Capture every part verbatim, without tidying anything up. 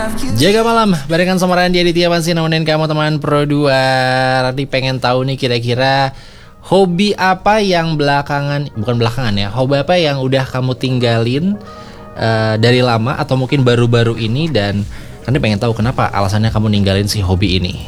Jaga malam, barengan sama Randy Aditya masih nemenin kamu teman Pro dua. Randy pengen tahu nih kira-kira hobi apa yang belakangan, bukan belakangan ya, hobi apa yang udah kamu tinggalin uh, dari lama atau mungkin baru-baru ini, dan Randy pengen tahu kenapa alasannya kamu ninggalin si hobi ini.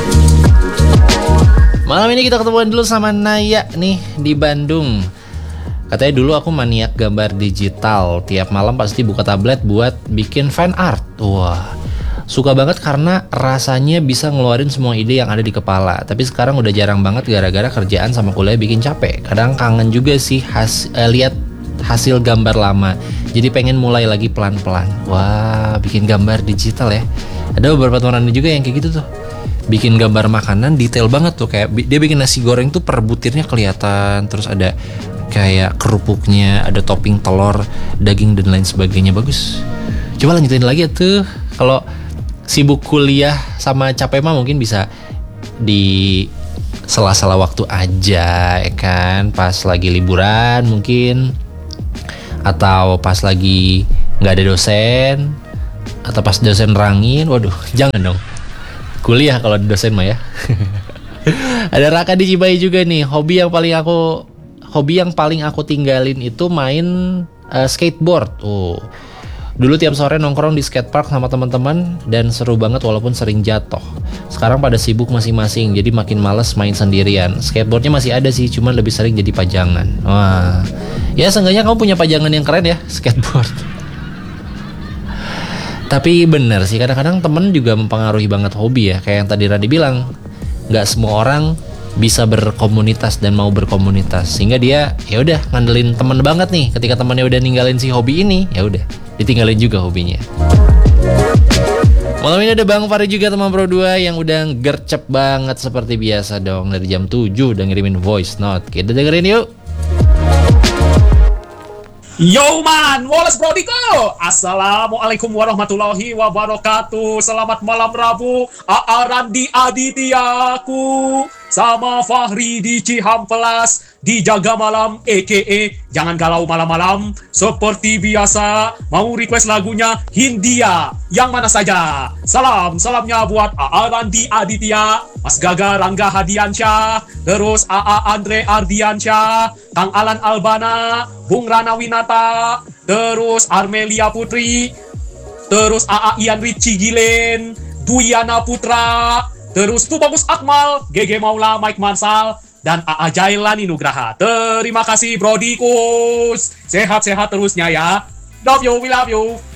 Malam ini kita ketemuan dulu sama Naya nih di Bandung. Katanya dulu aku maniak gambar digital, tiap malam pasti buka tablet buat bikin fan art. Wah, suka banget karena rasanya bisa ngeluarin semua ide yang ada di kepala. Tapi sekarang udah jarang banget gara-gara kerjaan sama kuliah bikin capek. Kadang kangen juga sih has, eh, lihat hasil gambar lama. Jadi pengen mulai lagi pelan-pelan. Wah, bikin gambar digital ya. Ada beberapa teman juga yang kayak gitu tuh. Bikin gambar makanan detail banget tuh, kayak dia bikin nasi goreng tuh per butirnya kelihatan, terus ada kayak kerupuknya, ada topping telur, daging dan lain sebagainya. Bagus. Coba lanjutin lagi ya tuh. Kalau sibuk kuliah sama capek mah mungkin bisa di sela-sela waktu aja ya kan, pas lagi liburan mungkin, atau pas lagi nggak ada dosen, atau pas dosen rangin. Waduh, jangan dong kuliah kalau ada dosen mah ya. Ada Raka di Cimahi juga nih. Hobi yang paling aku hobi yang paling aku tinggalin itu main uh, skateboard. Oh, dulu tiap sore nongkrong di skatepark sama teman-teman dan seru banget walaupun sering jatuh. Sekarang pada sibuk masing-masing, jadi makin males main sendirian. Skateboardnya masih ada sih, cuman lebih sering jadi pajangan. Wah, ya seenggaknya kamu punya pajangan yang keren ya, skateboard. Tapi bener sih, kadang-kadang temen juga mempengaruhi banget hobi ya. Kayak yang tadi Radi bilang, nggak semua orang bisa berkomunitas dan mau berkomunitas, sehingga dia ya udah ngandelin temen banget nih. Ketika temennya udah ninggalin si hobi ini, ya udah ditinggalin juga hobinya. Malam ini ada Bang Fari juga teman Pro dua yang udah gercep banget seperti biasa dong. Dari jam tujuh udah ngirimin voice note. Kita dengerin yuk. Yo man, Wallace Brodiko. Assalamualaikum warahmatullahi wabarakatuh. Selamat malam Rabu. A A Randy Adityaku sama Fahri di Cihampelas dijaga malam, A K A jangan galau malam-malam. Seperti biasa, mau request lagunya Hindia yang mana saja. Salam, salamnya buat A A Randy Aditya, Mas Gaga Rangga Hadiansyah, terus A A Andre Ardiansyah, Kang Alan Albana, Bung Rana Winata, terus Armelia Putri, terus A A Ian Ricci Gilen, Duyana Putra, terus Tubagus Akmal, G G Maula, Mike Mansal, dan A A Jailani Nugraha. Terima kasih Brodikus. Sehat-sehat terusnya ya. Love you, we love you.